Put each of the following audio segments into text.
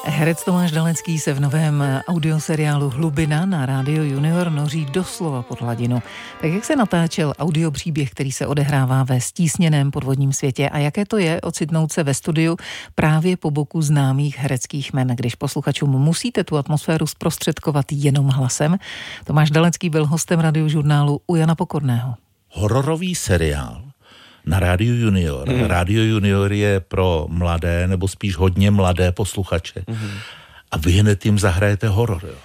Herec Tomáš Dalecký se v novém audioseriálu Hlubina na Rádio Junior noří doslova pod hladinu. Tak jak se natáčel audiopříběh, který se odehrává ve stísněném podvodním světě a jaké to je ocitnout se ve studiu právě po boku známých hereckých jmen, když posluchačům musíte tu atmosféru zprostředkovat jenom hlasem? Tomáš Dalecký byl hostem Radiožurnálu u Jana Pokorného. Hororový seriál na Rádiu Junior. Rádio Junior je pro mladé, nebo spíš hodně mladé posluchače. A vy hned jim zahrajete horor, jo?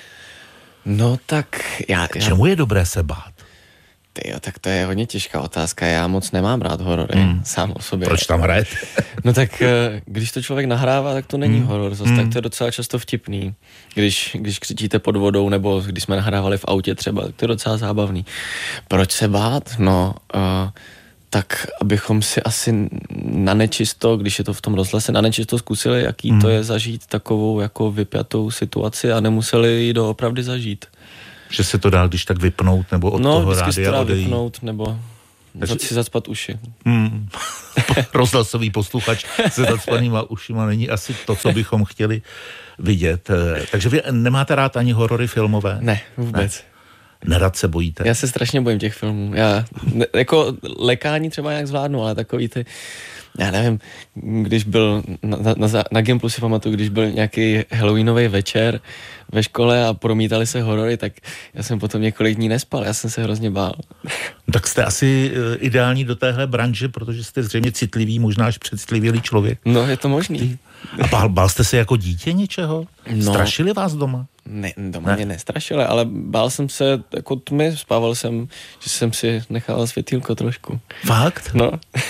No tak K čemu je dobré se bát? Tyjo, tak to je hodně těžká otázka. Já moc nemám rád horory, sám o sobě. Proč tam hrajete? No tak, když to člověk nahrává, tak to není horor. Zase tak to je docela často vtipný. Když křičíte pod vodou, nebo když jsme nahrávali v autě třeba, tak to je docela zábavný. Proč se bát? No, tak abychom si asi na nečisto, když je to v tom rozhlase, na nečisto zkusili, jaký to je zažít takovou jako vypjatou situaci a nemuseli ji doopravdy zažít. Že se to dá když tak vypnout, nebo od toho rádia odejít? Vypnout, nebo si zacpat uši. Rozhlasový posluchač se zacpanýma ušima není asi to, co bychom chtěli vidět. Takže vy nemáte rád ani horory filmové? Ne, vůbec. Ne. Nerad se bojíte? Já se strašně bojím těch filmů. Já jako lekání třeba nějak zvládnu, ale takový ty, já nevím, když byl na Gimplu si pamatuju, když byl nějaký halloweenový večer ve škole a promítali se horory, tak já jsem potom několik dní nespal, já jsem se hrozně bál. Tak jste asi ideální do téhle branže, protože jste zřejmě citlivý, možná až předcitlivělý člověk. No, je to možný. A bál jste se jako dítě něčeho? No. Strašili vás doma? Ne, doma mě nestrašili, ale bál jsem se jako tmy, spával jsem, že jsem si nechal světýlko trošku. Fakt? No.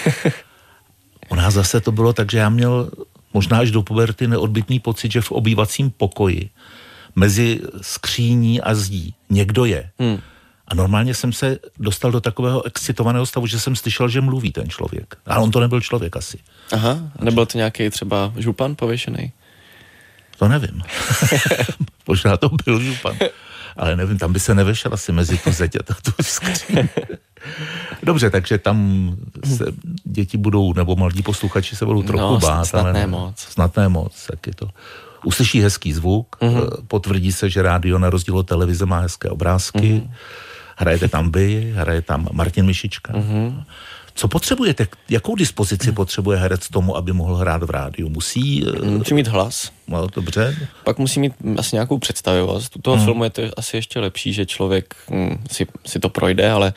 U nás zase to bylo tak, že já měl možná až do puberty neodbytný pocit, že v obývacím pokoji mezi skříní a zdí někdo je. A normálně jsem se dostal do takového excitovaného stavu, že jsem slyšel, že mluví ten člověk. Ale on to nebyl člověk asi. Aha, nebyl to nějaký třeba župan pověšený? To nevím. Možná to byl župan. Ale nevím, tam by se nevešel asi mezi tu zeď a tu skříň. Dobře, takže tam se děti budou, nebo mladí posluchači se budou trochu bát. Snad ne moc. Tak je to. Uslyší hezký zvuk, potvrdí se, že rádio na rozdíl od televize má hezké obrázky, hrajete tam vy, hraje tam Martin Mišička. Co potřebujete? Jakou dispozici potřebuje herec tomu, aby mohl hrát v rádiu? Musí mít hlas. No, dobře. Pak musí mít asi nějakou představivost. U toho filmu je to asi ještě lepší, že člověk si to projde, ale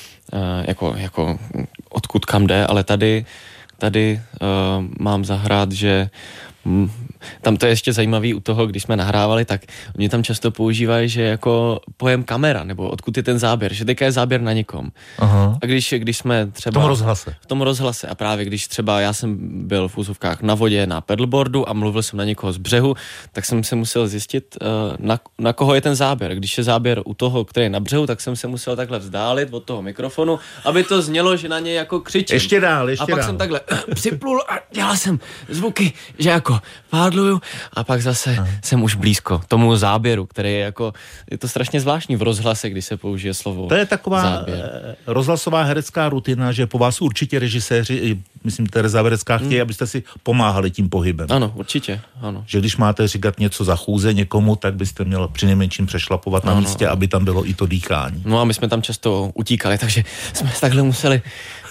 jako odkud kam jde, ale tady mám zahrát, že tam to je ještě zajímavý u toho, když jsme nahrávali, tak oni tam často používají, že jako pojem kamera, nebo odkud je ten záběr, že teďka je záběr na někom. Aha. A když jsme třeba... V tom rozhlase. A právě když třeba já jsem byl v úzovkách na vodě, na paddleboardu a mluvil jsem na někoho z břehu, tak jsem se musel zjistit, na koho je ten záběr. Když je záběr u toho, který je na břehu, tak jsem se musel takhle vzdálit od toho mikrofonu, aby to znělo, že na něj jako křičím. Ještě dál. A pak jsem takhle připlul a dělal jsem zvuky, že jako pádluju a pak zase jsem už blízko tomu záběru, který je jako, je to strašně zvláštní v rozhlase, když se použije slovo To je taková záběr. Rozhlasová herecká rutina, že po vás určitě režiséři, myslím Tereza Verecká, chtějí, abyste si pomáhali tím pohybem. Ano, určitě, ano. Že když máte říkat něco za chůze někomu, tak byste měl přinejmenším přešlapovat na místě, aby tam bylo i to dýchání. No a my jsme tam často utíkali, takže jsme takhle museli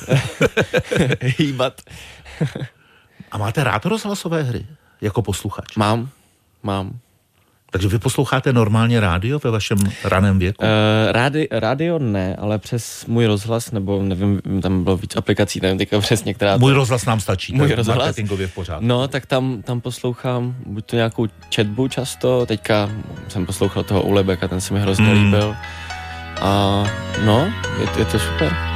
hýbat. A máte rád rozhlasové hry? Jako posluchač? Mám. Takže vy posloucháte normálně rádio ve vašem raném věku? Rádio ne, ale přes můj rozhlas, nebo nevím, tam bylo víc aplikací, nevím teďka přesně, která... Můj rozhlas nám stačí, můj rozhlas marketingově v pořádku. No, tak tam poslouchám buď to nějakou četbu často, teďka jsem poslouchal toho Ulebeka, ten se mi hrozně líbil. A no, je to super.